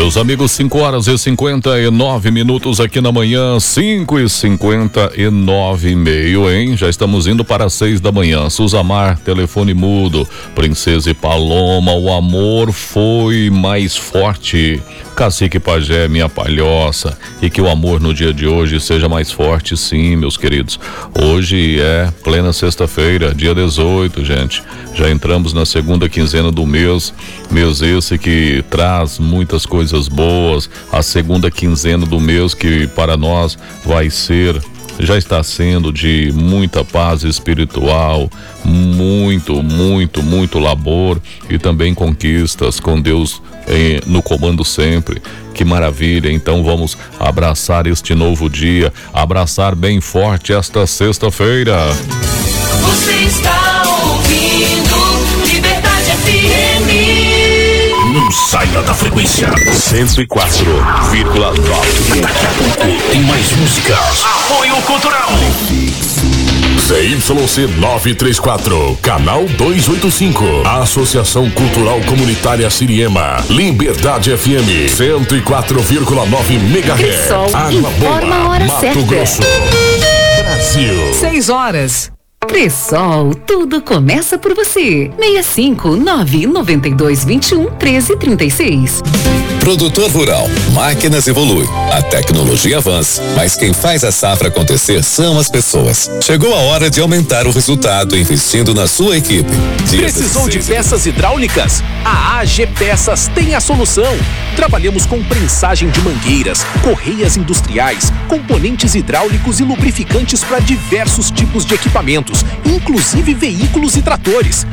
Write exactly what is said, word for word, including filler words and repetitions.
Meus amigos, cinco horas e cinquenta e nove minutos aqui na manhã, cinco e cinquenta e nove e meio, hein? Já estamos indo para seis da manhã. Suzamar, telefone mudo. Princesa e Paloma, o amor foi mais forte. Cacique Pajé, minha palhoça. E que o amor no dia de hoje seja mais forte, sim, meus queridos. Hoje é plena sexta-feira, dia dezoito, gente. Já entramos na segunda quinzena do mês. Mês esse que traz muitas coisas boas. A segunda quinzena do mês que para nós vai ser, já está sendo de muita paz espiritual, muito, muito, muito labor e também conquistas com Deus eh, no comando sempre. Que maravilha, então vamos abraçar este novo dia, abraçar bem forte esta sexta-feira. Você está ouvindo Liberdade F M. Não saia da frequência. cento e quatro vírgula nove. Daqui a pouco tem mais músicas. Apoio Cultural. C Y C novecentos e trinta e quatro, canal duzentos e oitenta e cinco, Associação Cultural Comunitária Siriema, Liberdade F M, cento e quatro vírgula nove megahertz. Água Boa, Mato certa. Grosso, Brasil. Seis horas. Cressol, tudo começa por você. seis cinco nove nove dois dois um três três seis. Produtor Rural, máquinas evoluem, a tecnologia avança, mas quem faz a safra acontecer são as pessoas. Chegou a hora de aumentar o resultado investindo na sua equipe. Precisou de peças hidráulicas? A A G Peças tem a solução. Trabalhamos com prensagem de mangueiras, correias industriais, componentes hidráulicos e lubrificantes para diversos tipos de equipamentos, inclusive veículos e tratores.